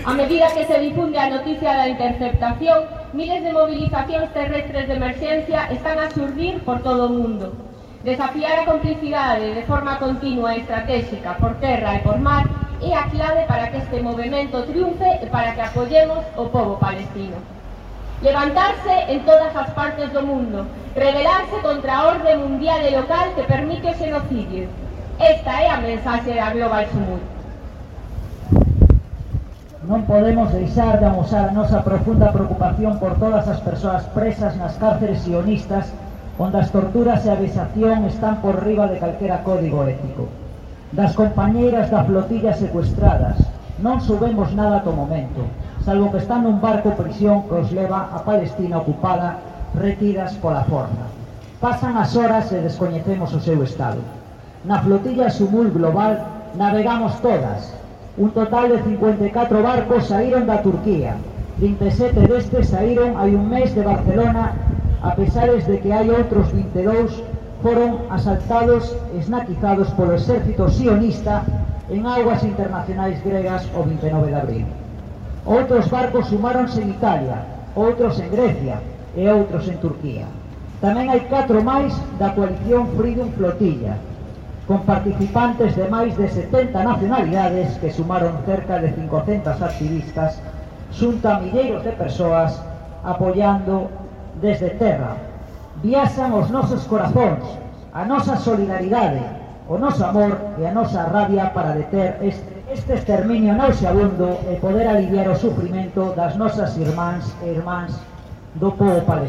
A medida que se difunde a noticia da interceptación, miles de movilizacións terrestres de emerxencia están a xurdir por todo o mundo. Desafiar a complicidade de forma continua e estratégica por terra e por mar é a clave para que este movimento triunfe e para que apoyemos o pobo palestino. Levantarse en todas as partes do mundo, rebelarse contra a orde mundial e local que permite o xenocidio. Esta é a mensaxe da Global Sumut. Non podemos deixar de amosar a nosa profunda preocupación por todas as persoas presas nas cárceres sionistas onde as torturas e a vexación están por riba de calquera código ético. Das compañeiras da flotilla secuestradas non subemos nada ata o momento, salvo que están nun barco prisión que os leva a Palestina ocupada retidas pola forza. Pasan as horas e descoñecemos o seu estado. Na flotilla Sumul Global navegamos todas. Un total de 54 barcos saíron da Turquía. 27 destes saíron hai un mes de Barcelona, a pesares de que hai outros 22 foron asaltados e esnaquizados polo exército sionista en aguas internacionais gregas o 29 de abril. Outros barcos sumáronse en Italia, outros en Grecia e outros en Turquía. Tamén hai 4 máis da coalición Freedom Flotilla, con participantes de máis de 70 nacionalidades que sumaron cerca de 500 activistas xunto a milleiros de persoas apoiando desde terra. Viaxan os nosos corazóns, a nosa solidaridade, o noso amor e a nosa rabia para deter este exterminio nauseabundo e poder aliviar o sufrimento das nosas irmáns e irmáns do povo palestino.